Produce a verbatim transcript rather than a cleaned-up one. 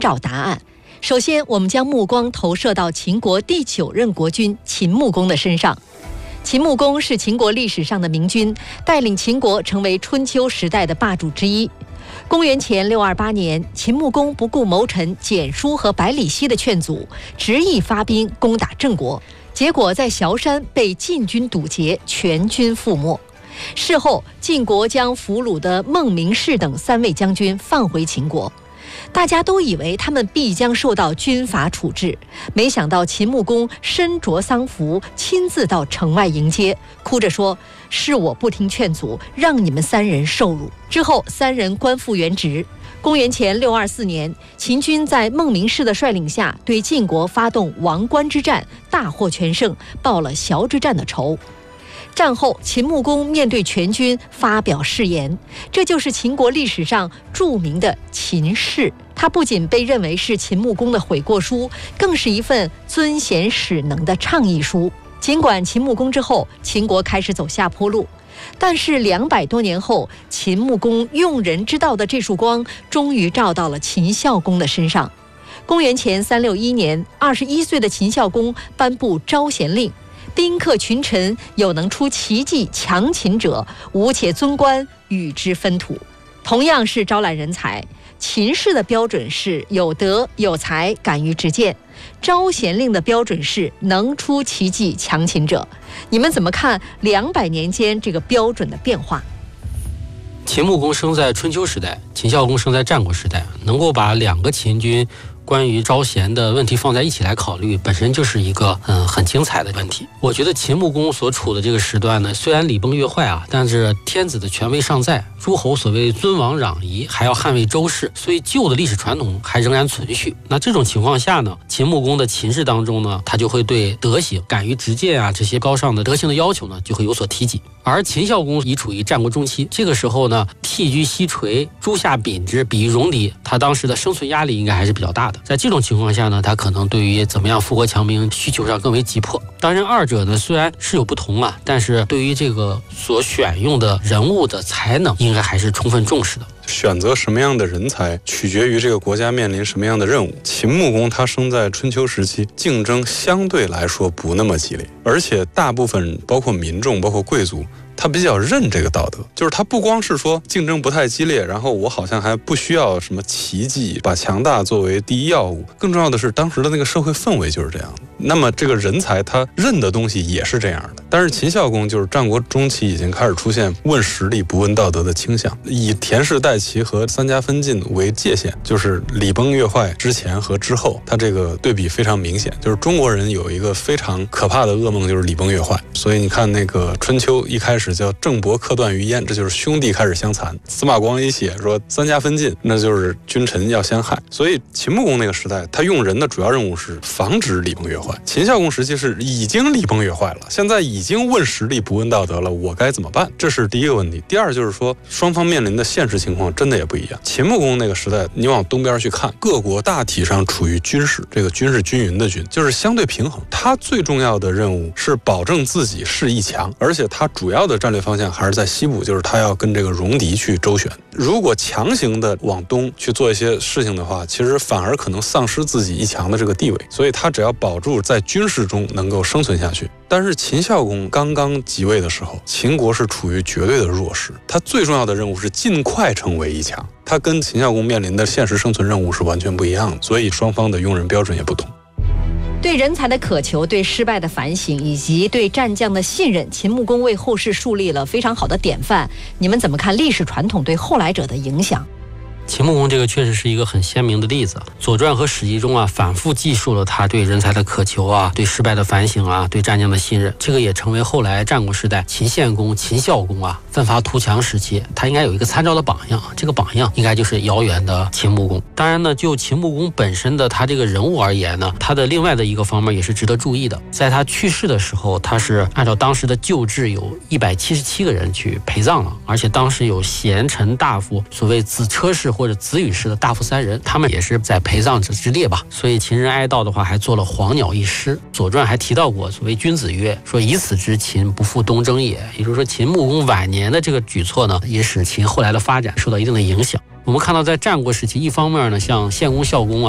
找答案。首先，我们将目光投射到秦国第九任国君秦穆公的身上。秦穆公是秦国历史上的明君，带领秦国成为春秋时代的霸主之一。公元前六二八年，秦穆公不顾谋臣蹇叔和百里奚的劝阻，执意发兵攻打郑国，结果在崤山被晋军堵截，全军覆没。事后，晋国将俘虏的孟明视等三位将军放回秦国，大家都以为他们必将受到军法处置，没想到秦穆公身着丧服，亲自到城外迎接，哭着说：“是我不听劝阻，让你们三人受辱。”之后，三人官复原职。公元前六二四年，秦军在孟明视的率领下，对晋国发动王关之战，大获全胜，报了崤之战的仇。战后，秦穆公面对全军发表誓言，这就是秦国历史上著名的秦誓。它不仅被认为是秦穆公的悔过书，更是一份尊贤使能的倡议书。尽管秦穆公之后，秦国开始走下坡路，但是两百多年后，秦穆公用人之道的这束光，终于照到了秦孝公的身上。公元前三六一年，二十一岁的秦孝公颁布招贤令，宾客群臣有能出奇迹强秦者，吾且尊官与之分土。同样是招揽人才，秦氏的标准是有德有才，敢于直谏；招贤令的标准是能出奇迹强秦者。你们怎么看两百年间这个标准的变化？ 秦穆公生在春秋时代，秦孝公生在战国时代，能够把两个秦军关于招贤的问题放在一起来考虑，本身就是一个嗯很精彩的问题。我觉得秦穆公所处的这个时段呢，虽然礼崩乐坏啊，但是天子的权威尚在，诸侯所谓尊王攘夷，还要捍卫周氏，所以旧的历史传统还仍然存续。那这种情况下呢，秦穆公的秦氏当中呢，他就会对德行、敢于直谏啊这些高尚的德行的要求呢，就会有所提及。而秦孝公已处于战国中期，这个时候呢，替居西垂，诸夏秉之，比喻戎狄，他当时的生存压力应该还是比较大的。在这种情况下呢，他可能对于怎么样富国强兵需求上更为急迫。当然，二者呢虽然是有不同啊，但是对于这个所选用的人物的才能，应该还是充分重视的。 选择什么样的人才，取决于这个国家面临什么样的任务。秦穆公他生在春秋时期，竞争相对来说不那么激烈，而且大部分包括民众，包括贵族，他比较认这个道德，就是他不光是说竞争不太激烈，然后我好像还不需要什么奇迹，把强大作为第一要务，更重要的是当时的那个社会氛围就是这样的。那么这个人才他认的东西也是这样的。但是秦孝公就是战国中期已经开始出现问实力不问道德的倾向，以田氏代齐和三家分晋为界限，就是礼崩乐坏之前和之后，他这个对比非常明显。就是中国人有一个非常可怕的噩梦，就是礼崩乐坏。所以你看那个春秋一开始叫郑伯克段于鄢，这就是兄弟开始相残。司马光一写说三家分晋，那就是君臣要相害。所以秦穆公那个时代，他用人的主要任务是防止礼崩乐坏。秦孝公时期是已经礼崩乐坏了，现在已经问实力不问道德了，我该怎么办？这是第一个问题。第二就是说，双方面临的现实情况真的也不一样。秦穆公那个时代，你往东边去看，各国大体上处于均势，这个均是均匀的均，就是相对平衡。他最重要的任务是保证自己势亦强，而且他主要的战略方向还是在西部，就是他要跟这个戎狄去周旋。如果强行的往东去做一些事情的话，其实反而可能丧失自己一强的这个地位。所以他只要保住在军事中能够生存下去。但是秦孝公刚刚即位的时候，秦国是处于绝对的弱势，他最重要的任务是尽快成为一强，他跟秦孝公面临的现实生存任务是完全不一样的，所以双方的用人标准也不同。 对人才的渴求，对失败的反省，以及对战将的信任，秦穆公为后世树立了非常好的典范。你们怎么看历史传统对后来者的影响？ 秦穆公这个确实是一个很鲜明的例子，《左传》和《史记》中啊，反复记述了他对人才的渴求啊，对失败的反省啊，对战将的信任。这个也成为后来战国时代秦献公、秦孝公啊奋发图强时期，他应该有一个参照的榜样。这个榜样应该就是遥远的秦穆公。当然呢，就秦穆公本身的他这个人物而言呢，他的另外的一个方面也是值得注意的。在他去世的时候，他是按照当时的旧制，有一百七十七个人去陪葬了，而且当时有贤臣大夫，所谓子车氏或者子羽氏的大夫三人，他们也是在陪葬者之列吧。所以秦人哀悼的话，还做了黄鸟一诗。左传还提到过，所谓君子曰，说以此之秦，不复东征也。也就是说，秦穆公晚年的这个举措呢，也使秦后来的发展受到一定的影响。我们看到在战国时期，一方面呢，像献公、孝公啊，